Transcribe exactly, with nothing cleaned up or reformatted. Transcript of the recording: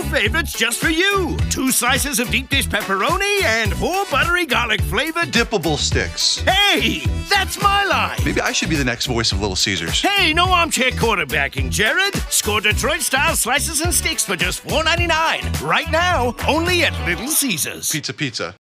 favorites just for you. Two slices of deep dish pepperoni and four buttery garlic flavored dippable sticks. Hey, that's my line. Maybe I should be the next voice of Little Caesars. Hey, no armchair quarterbacking, Jared. Score Detroit-style slices and sticks for just four ninety-nine. Right now, only at Little Caesars. Pizza, pizza.